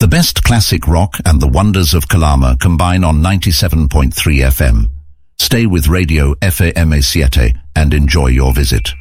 The best classic rock and the wonders of Calama combine on 97.3 FM. Stay with Radio FAMA7 and enjoy your visit.